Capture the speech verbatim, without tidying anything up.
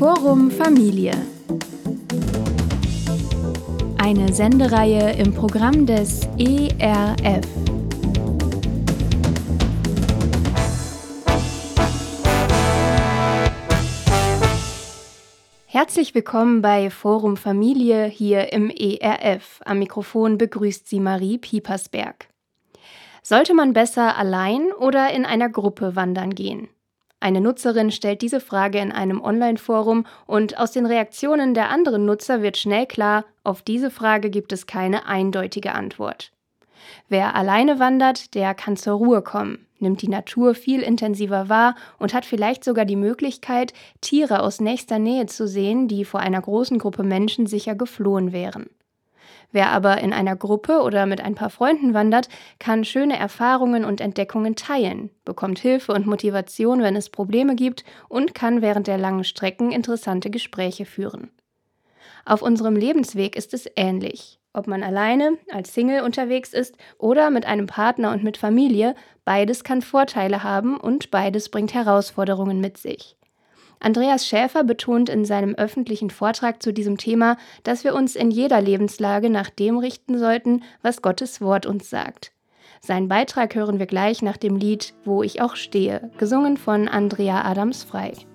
Forum Familie. Eine Sendereihe im Programm des E R F. Herzlich willkommen bei Forum Familie hier im E R F. Am Mikrofon begrüßt Sie Marie Piepersberg. Sollte man besser allein oder in einer Gruppe wandern gehen? Eine Nutzerin stellt diese Frage in einem Online-Forum und aus den Reaktionen der anderen Nutzer wird schnell klar, auf diese Frage gibt es keine eindeutige Antwort. Wer alleine wandert, der kann zur Ruhe kommen, nimmt die Natur viel intensiver wahr und hat vielleicht sogar die Möglichkeit, Tiere aus nächster Nähe zu sehen, die vor einer großen Gruppe Menschen sicher geflohen wären. Wer aber in einer Gruppe oder mit ein paar Freunden wandert, kann schöne Erfahrungen und Entdeckungen teilen, bekommt Hilfe und Motivation, wenn es Probleme gibt und kann während der langen Strecken interessante Gespräche führen. Auf unserem Lebensweg ist es ähnlich. Ob man alleine, als Single unterwegs ist oder mit einem Partner und mit Familie, beides kann Vorteile haben und beides bringt Herausforderungen mit sich. Andreas Schäfer betont in seinem öffentlichen Vortrag zu diesem Thema, dass wir uns in jeder Lebenslage nach dem richten sollten, was Gottes Wort uns sagt. Seinen Beitrag hören wir gleich nach dem Lied »Wo ich auch stehe«, gesungen von Andrea Adams-Frei.